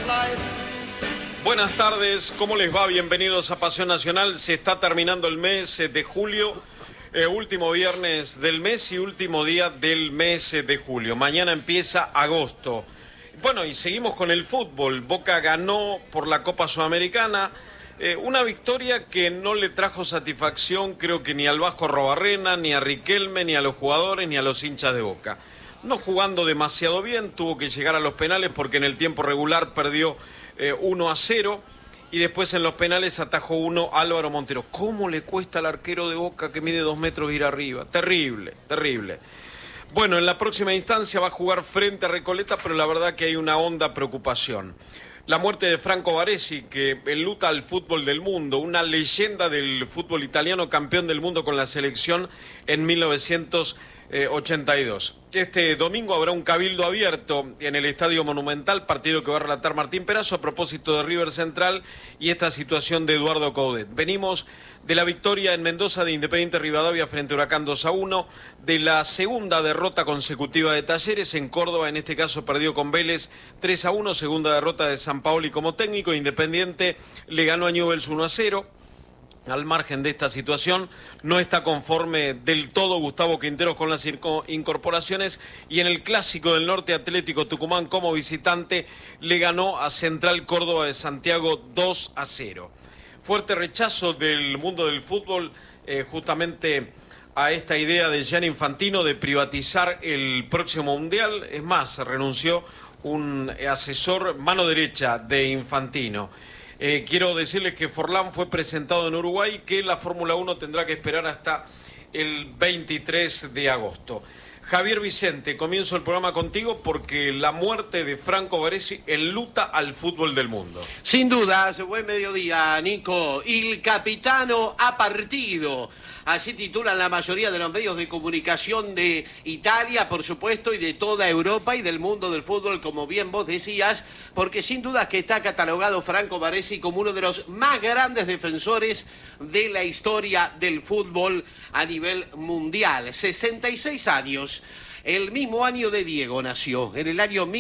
Buenas tardes, ¿cómo les va? Bienvenidos a Pasión Nacional. Se está terminando el mes de julio, último viernes del mes y último día del mes de julio. Mañana empieza agosto. Bueno, y seguimos con el fútbol. Boca ganó por la Copa Sudamericana, una victoria que no le trajo satisfacción, creo que ni al Vasco Arrobarrena, ni a Riquelme, ni a los jugadores, ni a los hinchas de Boca. No jugando demasiado bien, tuvo que llegar a los penales porque en el tiempo regular perdió 1-0 y después en los penales atajó uno Álvaro Montero. ¿Cómo le cuesta al arquero de Boca que mide 2 metros ir arriba? Terrible, terrible. Bueno, en la próxima instancia va a jugar frente a Recoleta, pero la verdad que hay una honda preocupación. La muerte de Franco Baresi, que enluta al fútbol del mundo, una leyenda del fútbol italiano, campeón del mundo con la selección en 1982. Este domingo habrá un cabildo abierto en el Estadio Monumental, partido que va a relatar Martín Perazo a propósito de River Central y esta situación de Eduardo Coudet. Venimos de la victoria en Mendoza de Independiente Rivadavia frente a Huracán 2-1, de la segunda derrota consecutiva de Talleres, en Córdoba en este caso perdió con Vélez 3-1, segunda derrota de Sampaoli como técnico, Independiente le ganó a Newell's 1-0. Al margen de esta situación, no está conforme del todo Gustavo Quinteros con las incorporaciones y en el Clásico del Norte Atlético Tucumán como visitante le ganó a Central Córdoba de Santiago 2-0. Fuerte rechazo del mundo del fútbol justamente a esta idea de Gianni Infantino de privatizar el próximo Mundial. Es más, renunció un asesor mano derecha de Infantino. Quiero decirles que Forlán fue presentado en Uruguay, que la Fórmula 1 tendrá que esperar hasta el 23 de agosto. Javier Vicente, comienzo el programa contigo porque la muerte de Franco Baresi enluta al fútbol del mundo. Sin dudas, buen mediodía, Nico. Il capitano ha partido. Así titulan la mayoría de los medios de comunicación de Italia, por supuesto, y de toda Europa y del mundo del fútbol, como bien vos decías, porque sin duda que está catalogado Franco Baresi como uno de los más grandes defensores de la historia del fútbol a nivel mundial. 66 años. El mismo año de Diego nació, en el año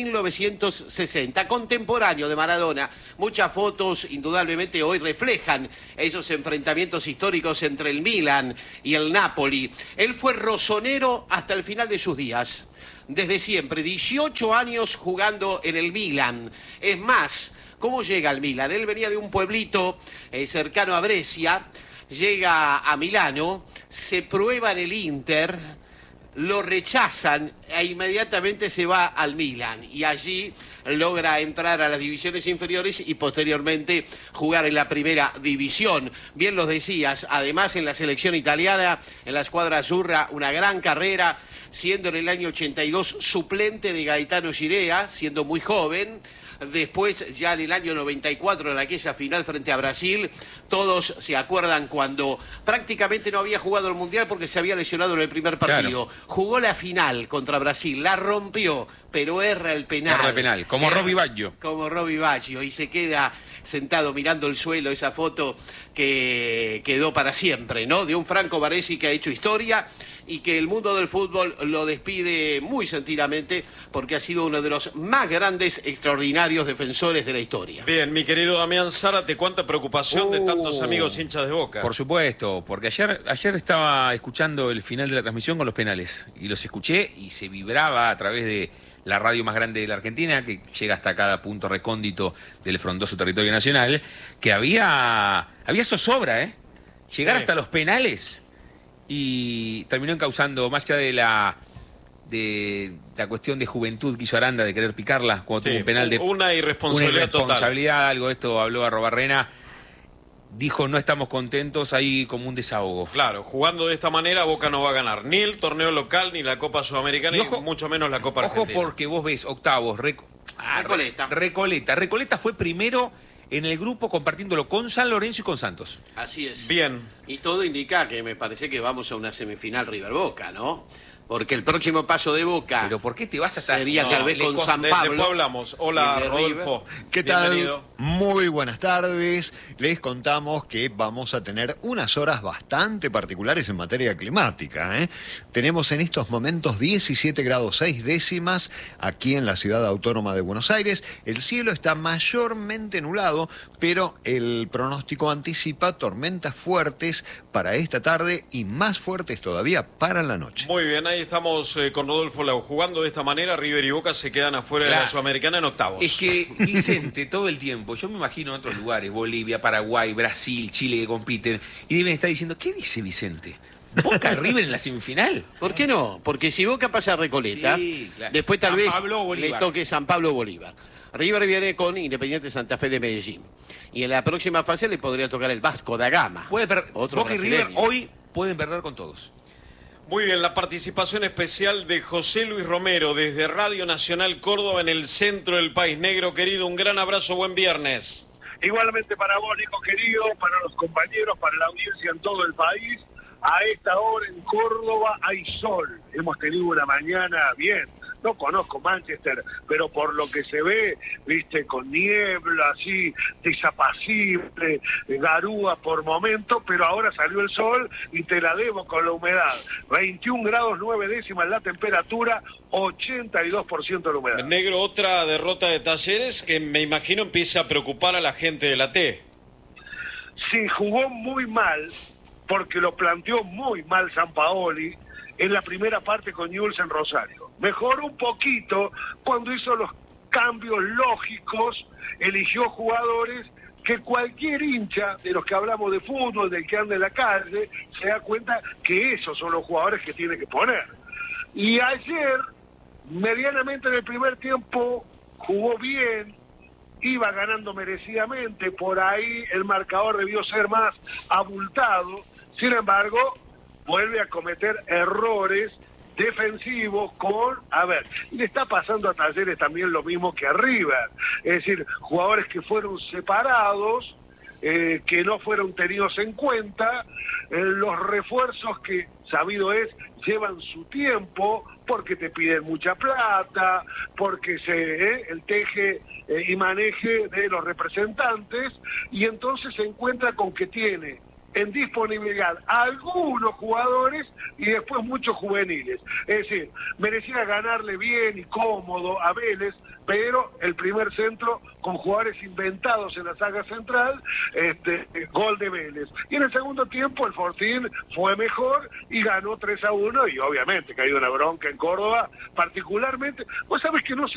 1960, contemporáneo de Maradona. Muchas fotos, indudablemente, hoy reflejan esos enfrentamientos históricos entre el Milan y el Napoli. Él fue rosonero hasta el final de sus días. Desde siempre, 18 años jugando en el Milan. Es más, ¿cómo llega al Milan? Él venía de un pueblito cercano a Brescia, llega a Milano, se prueba en el Inter, lo rechazan e inmediatamente se va al Milan y allí logra entrar a las divisiones inferiores y posteriormente jugar en la primera división. Bien los decías, además en la selección italiana, en la escuadra azzurra, una gran carrera, siendo en el año 82 suplente de Gaetano Girea, siendo muy joven. Después, ya en el año 94, en aquella final frente a Brasil, todos se acuerdan cuando prácticamente no había jugado el Mundial porque se había lesionado en el primer partido. Claro. Jugó la final contra Brasil, la rompió, pero erra el penal. Erra el penal, como Robbie Baggio. Como Robbie Baggio, y se queda sentado mirando el suelo, esa foto que quedó para siempre, ¿no? De un Franco Baresi que ha hecho historia y que el mundo del fútbol lo despide muy sentidamente porque ha sido uno de los más grandes, extraordinarios defensores de la historia. Bien, mi querido Damián Zárate, cuánta preocupación de tantos amigos hinchas de Boca. Por supuesto, porque ayer estaba escuchando el final de la transmisión con los penales y los escuché y se vibraba a través de la radio más grande de la Argentina, que llega hasta cada punto recóndito del frondoso territorio nacional, que había zozobra, llegar hasta los penales, y terminó encauzando, más allá de la cuestión de juventud que hizo Aranda de querer picarla cuando tuvo un penal de una irresponsabilidad total. Algo de esto habló Arrobarrena. Dijo, no estamos contentos, ahí como un desahogo. Claro, jugando de esta manera Boca no va a ganar ni el torneo local, ni la Copa Sudamericana, y mucho menos la Copa Argentina. Ojo, porque vos ves octavos, Recoleta fue primero en el grupo compartiéndolo con San Lorenzo y con Santos. Así es. Bien. Y todo indica que me parece que vamos a una semifinal River Boca, ¿no? Porque el próximo paso de Boca... ¿Pero por qué te vas hasta...? Sería tal vez con San Pablo. Después hablamos. Hola, Rodolfo. ¿Qué tal? Bienvenido. Muy buenas tardes. Les contamos que vamos a tener unas horas bastante particulares en materia climática, ¿eh? Tenemos en estos momentos 17 grados 6 décimas aquí en la ciudad autónoma de Buenos Aires. El cielo está mayormente nublado, pero el pronóstico anticipa tormentas fuertes para esta tarde y más fuertes todavía para la noche. Muy bien, ahí estamos con Rodolfo Lau. Jugando de esta manera, River y Boca se quedan afuera de la Sudamericana en octavos. Es que Vicente, todo el tiempo, yo me imagino en otros lugares, Bolivia, Paraguay, Brasil, Chile, que compiten, y deben estar diciendo, ¿qué dice Vicente? ¿Boca River en la semifinal? ¿Por qué no? Porque si Boca pasa a Recoleta, Sí, claro. después tal San vez Pablo o le Bolívar. toque San Pablo o Bolívar. River viene con Independiente Santa Fe de Medellín. Y en la próxima fase le podría tocar el Vasco da Gama. Otro Boca y River brasileño. hoy pueden perder con todos. Muy bien, la participación especial de José Luis Romero desde Radio Nacional Córdoba en el centro del país. Negro querido, un gran abrazo, buen viernes. Igualmente para vos, Nico querido, para los compañeros, para la audiencia en todo el país. A esta hora en Córdoba hay sol. Hemos tenido una mañana bien. No conozco Manchester, pero por lo que se ve, viste, con niebla, así, desapacible, garúa por momentos, pero ahora salió el sol y te la debo con la humedad. 21 grados 9 décimas la temperatura, 82% la humedad. Negro, otra derrota de Talleres que me imagino empieza a preocupar a la gente de la T. Sí, jugó muy mal, porque lo planteó muy mal Sampaoli en la primera parte con Newell's en Rosario. Mejoró un poquito cuando hizo los cambios lógicos, eligió jugadores que cualquier hincha de los que hablamos de fútbol, del que anda en la calle, se da cuenta que esos son los jugadores que tiene que poner. Y ayer, medianamente en el primer tiempo, jugó bien, iba ganando merecidamente, por ahí el marcador debió ser más abultado, sin embargo, vuelve a cometer errores defensivos le está pasando a Talleres también lo mismo que a River, es decir, jugadores que fueron separados, que no fueron tenidos en cuenta, los refuerzos que, sabido es, llevan su tiempo, porque te piden mucha plata, porque el teje y maneje de los representantes, y entonces se encuentra con que tiene en disponibilidad algunos jugadores y después muchos juveniles. Es decir, merecía ganarle bien y cómodo a Vélez, pero el primer centro con jugadores inventados en la saga central, gol de Vélez. Y en el segundo tiempo el Fortín fue mejor y ganó 3-1 y obviamente que ha habido una bronca en Córdoba, particularmente. Vos sabés que no sé